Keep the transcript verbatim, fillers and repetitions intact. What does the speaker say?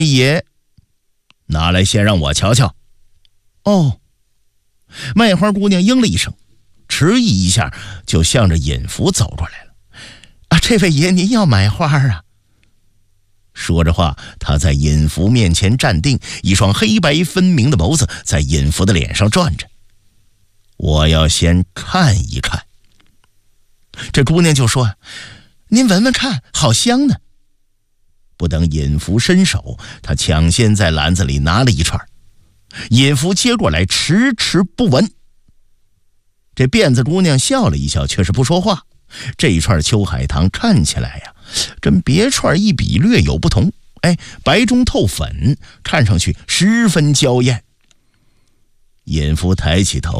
爷，拿来先让我瞧瞧。哦。卖花姑娘应了一声，迟疑一下就向着尹福走过来了。啊，这位爷您要买花啊？说着话，他在尹福面前站定，一双黑白分明的眸子在尹福的脸上转着。我要先看一看。这姑娘就说：您闻闻看，好香呢。不等尹福伸手，他抢先在篮子里拿了一串。尹福接过来，迟迟不闻。这辫子姑娘笑了一笑，却是不说话。这一串秋海棠看起来呀，跟别串一比略有不同，哎，白中透粉，看上去十分娇艳。尹福抬起头